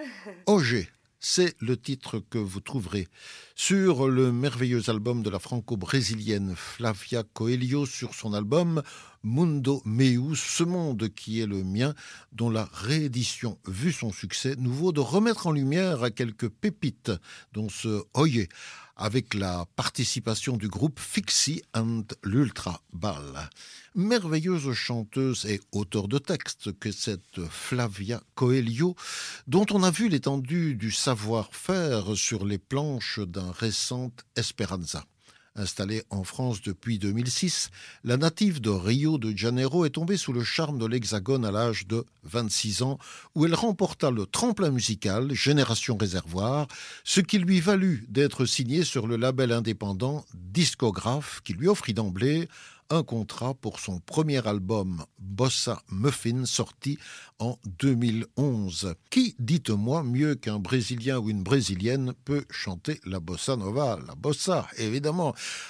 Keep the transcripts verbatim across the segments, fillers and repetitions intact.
Auger, c'est le titre que vous trouverez sur le merveilleux album de la franco-brésilienne Flavia Coelho, sur son album Mundo Meu, ce monde qui est le mien, dont la réédition, vu son succès, nous vaut de remettre en lumière quelques pépites, dont ce Oye, avec la participation du groupe Fixie and l'Ultra Ball. Merveilleuse chanteuse et auteure de textes que cette Flavia Coelho, dont on a vu l'étendue du savoir-faire sur les planches d'un récent Esperanza. Installée en France depuis deux mille six, la native de Rio de Janeiro est tombée sous le charme de l'Hexagone à l'âge de vingt-six ans, où elle remporta le tremplin musical Génération Réservoir, ce qui lui valut d'être signée sur le label indépendant Discographe, qui lui offrit d'emblée un contrat pour son premier album Bossa Muffin, sorti en deux mille onze. Qui, dites-moi, mieux qu'un Brésilien ou une Brésilienne peut chanter la bossa nova, la bossa, évidemment.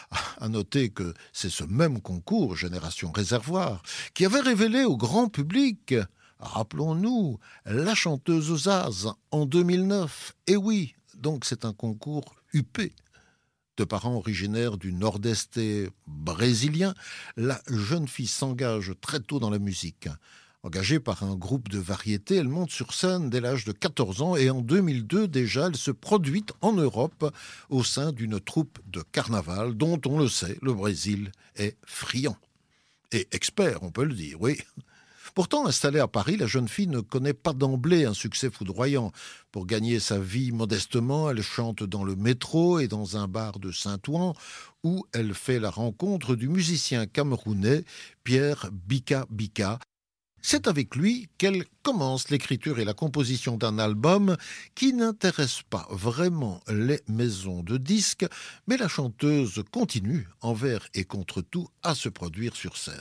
À noter que c'est ce même concours, Génération Réservoir, qui avait révélé au grand public, rappelons-nous, la chanteuse Zaz en deux mille neuf. Et oui, donc c'est un concours huppé. De parents originaires du nord-est brésilien, la jeune fille s'engage très tôt dans la musique. Engagée par un groupe de variété, elle monte sur scène dès l'âge de quatorze ans et en deux mille deux déjà, elle se produit en Europe au sein d'une troupe de carnaval dont, on le sait, le Brésil est friand. Et expert, on peut le dire, oui. Pourtant, installée à Paris, la jeune fille ne connaît pas d'emblée un succès foudroyant. Pour gagner sa vie modestement, elle chante dans le métro et dans un bar de Saint-Ouen, où elle fait la rencontre du musicien camerounais Pierre Bika Bika. C'est avec lui qu'elle commence l'écriture et la composition d'un album qui n'intéresse pas vraiment les maisons de disques, mais la chanteuse continue, envers et contre tout, à se produire sur scène.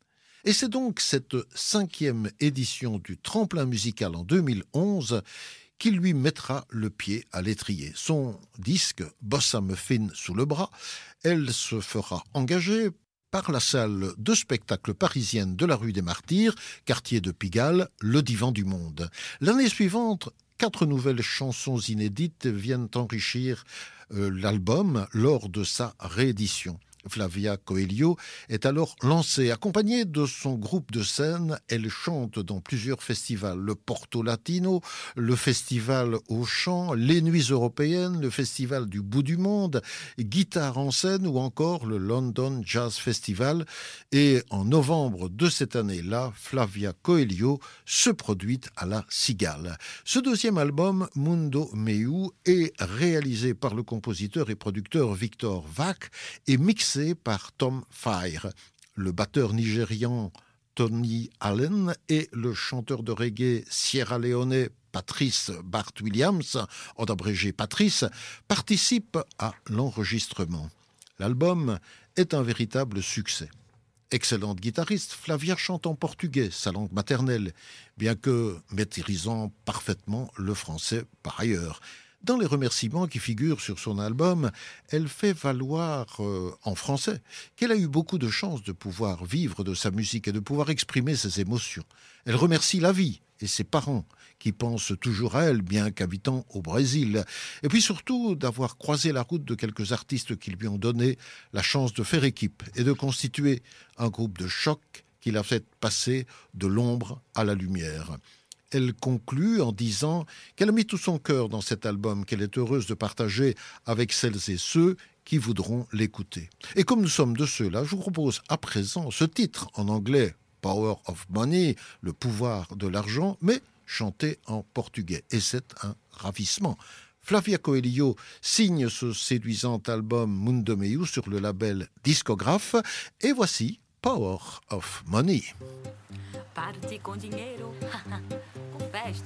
Et c'est donc cette cinquième édition du tremplin musical en deux mille onze qui lui mettra le pied à l'étrier. Son disque Bossa Muffin sous le bras, elle se fera engager par la salle de spectacle parisienne de la rue des Martyrs, quartier de Pigalle, le Divan du Monde. L'année suivante, quatre nouvelles chansons inédites viennent enrichir euh, l'album lors de sa réédition. Flavia Coelho est alors lancée. Accompagnée de son groupe de scène, elle chante dans plusieurs festivals. Le Porto Latino, le Festival au Chant, les Nuits Européennes, le Festival du Bout du Monde, Guitare en scène ou encore le London Jazz Festival. Et en novembre de cette année-là, Flavia Coelho se produit à la Cigale. Ce deuxième album, Mundo Meu, est réalisé par le compositeur et producteur Victor Vac et mixé par Tom Fire. Le batteur nigérian Tony Allen et le chanteur de reggae sierra-léonais Patrice Bart Williams, en abrégé Patrice, participent à l'enregistrement. L'album est un véritable succès. Excellente guitariste, Flavia chante en portugais, sa langue maternelle, bien que maîtrisant parfaitement le français par ailleurs. Dans les remerciements qui figurent sur son album, elle fait valoir euh, en français qu'elle a eu beaucoup de chance de pouvoir vivre de sa musique et de pouvoir exprimer ses émotions. Elle remercie la vie et ses parents qui pensent toujours à elle, bien qu'habitant au Brésil. Et puis surtout d'avoir croisé la route de quelques artistes qui lui ont donné la chance de faire équipe et de constituer un groupe de choc qui l'a fait passer de l'ombre à la lumière. Elle conclut en disant qu'elle a mis tout son cœur dans cet album, qu'elle est heureuse de partager avec celles et ceux qui voudront l'écouter. Et comme nous sommes de ceux-là, je vous propose à présent ce titre en anglais, Power of Money, le pouvoir de l'argent, mais chanté en portugais. Et c'est un ravissement. Flavia Coelho signe ce séduisant album Mundo Meu sur le label Discographe. Et voici Power of Money. Party com dinheiro, com festa